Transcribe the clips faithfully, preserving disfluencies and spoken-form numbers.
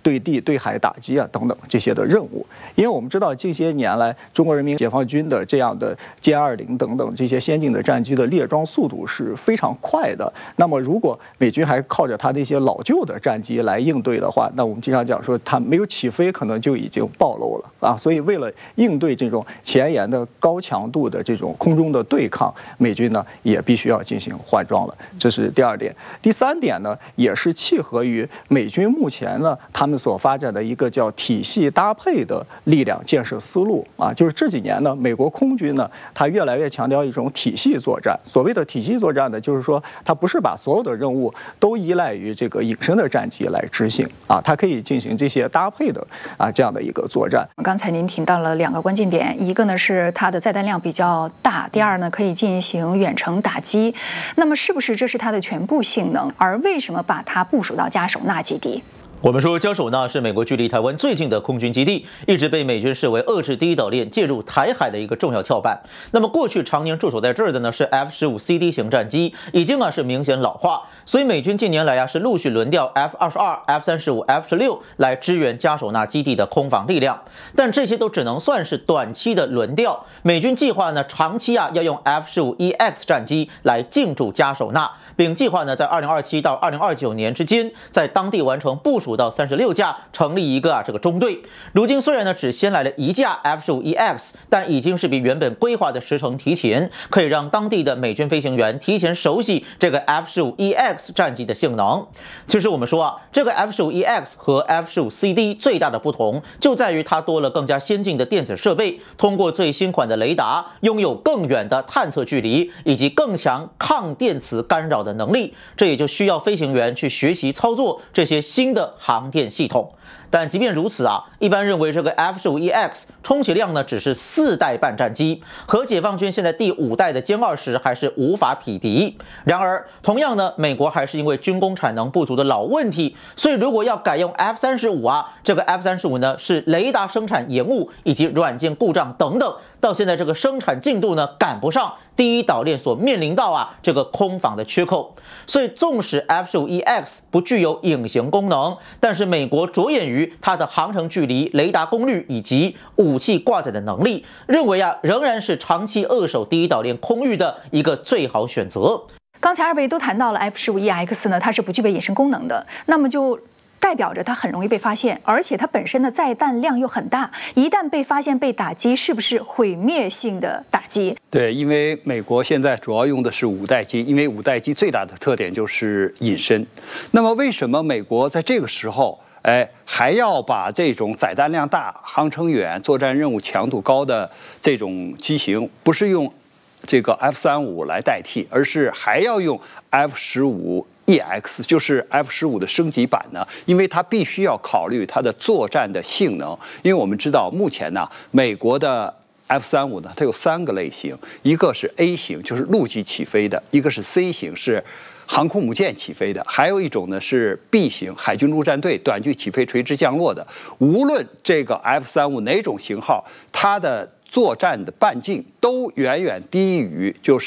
对地、对海打击啊等等这些的任务。因为我们知道近些年来中国人民解放军的这样的歼二零等等这些先进的战机的列装速度是非常快的。那么如果美军还靠着它那些老旧的战机来应对的话，那我们经常讲说它没有起飞可能就已经暴露了啊。所以为了应对这种前沿的高强度的这种空中的对抗，美军呢也必须要进行换装了。这是第二点。第三点呢，也是契合于美军目前呢他们所发展的一个叫体系搭配的力量建设思路啊。就是这几年呢，美国空军呢，它越来越强调一种体系作战。所谓的体系作战呢，就是说它不是把所有的任务都依赖于这个隐身的战机来执行啊，它可以进行这些搭配的啊这样的一个作战。 刚才您提到了两个关键点，一个呢是它的载弹量比较大，第二呢可以进行远程打击。那么是不是这是它的全部性能？而为什么把它部署到加手纳基地？ 我们说，加手纳是美国距离台湾最近的空军基地，一直被美军视为遏制第一岛链介入台海的一个重要跳板。那么过去常年驻守在这儿的呢是 F 十五 C D 型战机，已经啊是明显老化，所以美军近年来啊是陆续轮调 F 二十二、F 三十五、F 十六来支援加手纳基地的空防力量。但这些都只能算是短期的轮调，美军计划呢长期啊要用 F 十五 E X 战机来进驻加手纳，并计划呢在二零二七到二零二九年之间，在当地完成部署到三十六架，成立一个啊这个中队。如今虽然呢只先来了一架 F 十五 E X， 但已经是比原本规划的时程提前，可以让当地的美军飞行员提前熟悉这个 F 十五 E X 战机的性能。其实我们说啊，这个 F 十五 E X 和 F 十五 C D 最大的不同就在于它多了更加先进的电子设备，通过最新款的雷达，拥有更远的探测距离以及更强抗电磁干扰的能力，这也就需要飞行员去学习操作这些新的航电系统。但即便如此啊，一般认为这个 F 十五 E X 充其量呢只是四代半战机，和解放军现在第五代的歼二十还是无法匹敌。然而，同样呢，美国还是因为军工产能不足的老问题，所以如果要改用 F 三十五啊，这个 F 三十五呢是雷达生产延误以及软件故障等等，到现在这个生产进度呢赶不上第一岛链所面临到啊这个空防的缺口。所以纵使 F 十五 E X 不具有隐形功能，但是美国着眼于它的航程距离、雷达功率以及武器挂载的能力，认为啊仍然是长期扼守第一岛链空域的一个最好选择。 刚才二位都谈到了 F 十五 E X 呢，它是不具备隐身功能的，那么就代表着它很容易被发现，而且它本身的载弹量又很大，一旦被发现被打击，是不是毁灭性的打击？ 对，因为美国现在主要用的是五代机，因为五代机最大的特点就是隐身。那么为什么美国在这个时候，哎，还要把这种载弹量大、航程远、作战任务强度高的这种机型，不是用这个 F 三十五来代替，而是还要用 F 十五E X， 就是 F 十五的升级版呢？因为它必须要考虑它的作战的性能。因为我们知道，目前呢，美国的 F 三十五呢，它有三个类型，一个是 A 型，就是陆基起飞的；一个是 C 型，是航空母舰起飞的；还有一种呢是 B 型，海军陆战队短距起飞、垂直降落的。无论这个 F 三十五哪种型号，它的作战的半径都远远低于就是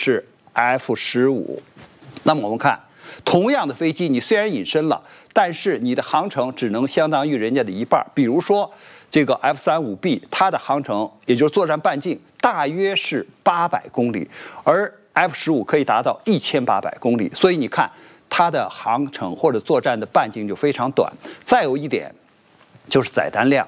F 十五。那么我们看，同样的飞机，你虽然隐身了，但是你的航程只能相当于人家的一半。比如说，这个 F 三十五 B， 它的航程也就是作战半径大约是八百公里，而 F 十五 可以达到一千八百公里。所以你看，它的航程或者作战的半径就非常短。再有一点就是载弹量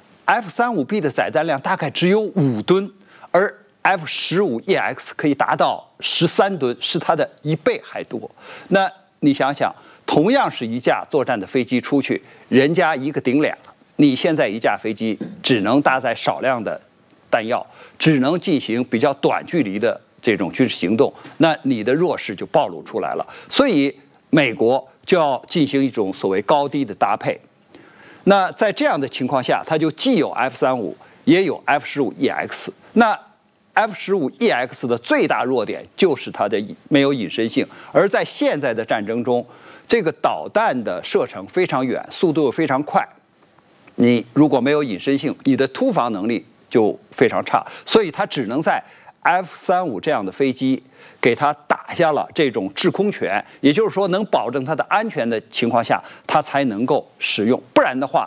，F 三十五 B 的载弹量大概只有五吨，而F 十五 E X 可以达到十三吨，是它的一倍还多。那你想想，同样是一架作战的飞机出去，人家一个顶俩，你现在一架飞机只能搭载少量的弹药，只能进行比较短距离的这种军事行动，那你的弱势就暴露出来了。所以美国就要进行一种所谓高低的搭配。那在这样的情况下，它就既有 F 三十五，也有 F 十五 E X。那F 十五 E X 的最大弱点就是它的没有隐身性，而在现在的战争中，这个导弹的射程非常远，速度又非常快，你如果没有隐身性，你的突防能力就非常差，所以它只能在 F 三十五 这样的飞机给它打下了这种制空权，也就是说能保证它的安全的情况下，它才能够使用，不然的话，